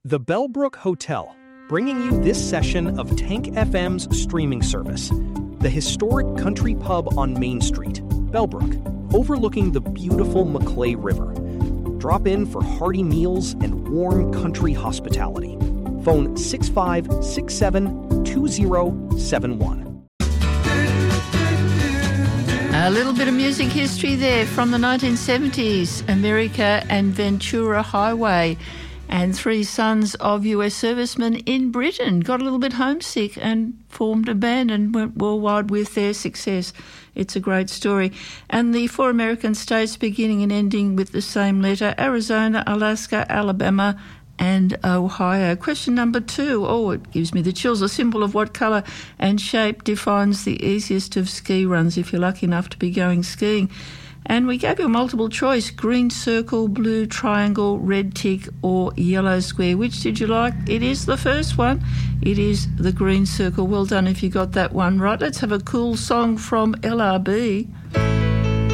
The Bellbrook Hotel, bringing you this session of Tank FM's streaming service. The historic country pub on Main Street, Bellbrook, overlooking the beautiful Maclay River. Drop in for hearty meals and warm country hospitality. Phone 6567-2071. A little bit of music history there from the 1970s, America and Ventura Highway. And three sons of US servicemen in Britain got a little bit homesick and formed a band and went worldwide with their success. It's a great story. And the four American states beginning and ending with the same letter: Arizona, Alaska, Alabama and Ohio. Question number 2. Oh, it gives me the chills. A symbol of what colour and shape defines the easiest of ski runs if you're lucky enough to be going skiing? And we gave you a multiple choice: green circle, blue triangle, red tick or yellow square. Which did you like? It is the first one. It is the green circle. Well done if you got that one right. Let's have a cool song from LRB.